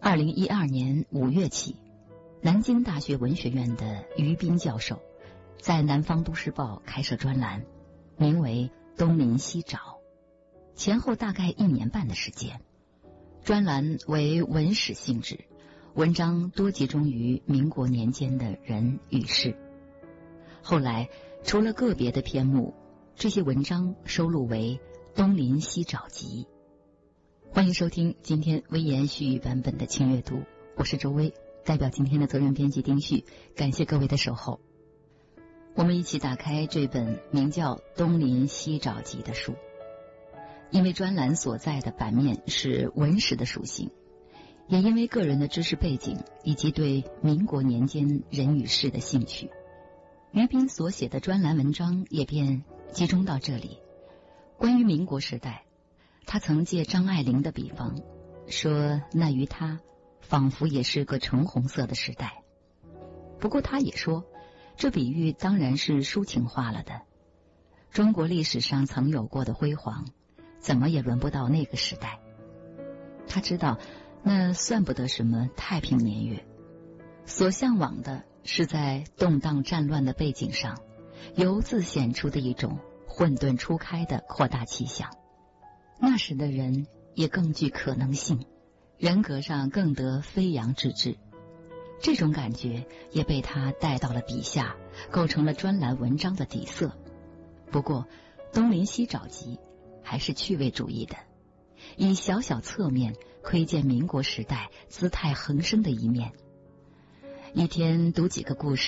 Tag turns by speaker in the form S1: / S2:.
S1: 2012年5月起，南京大学文学院的于斌教授在南方都市报开设专栏，名为东临西找，前后大概1年半的时间。专栏为文史性质，文章多集中于民国年间的人与事。后来除了个别的篇目，这些文章收录为东临西找集。欢迎收听今天微言絮语版本的轻阅读，我是周薇，代表今天的责任编辑丁旭，感谢各位的守候。我们一起打开这本名叫《东临西找集》的书。因为专栏所在的版面是文史的属性，也因为个人的知识背景以及对民国年间人与事的兴趣，于斌所写的专栏文章也便集中到这里。关于民国时代，他曾借张爱玲的比方说，那于他仿佛也是个橙红色的时代。不过他也说，这比喻当然是抒情化了的。中国历史上曾有过的辉煌，怎么也轮不到那个时代。他知道那算不得什么太平年月，所向往的是在动荡战乱的背景上由自显出的一种混沌初开的扩大气象。那时的人也更具可能性，人格上更得飞扬之志。这种感觉也被他带到了笔下，构成了专栏文章的底色。不过东临西找集还是趣味主义的，以小小侧面窥见民国时代姿态横生的一面。一天读几个故事，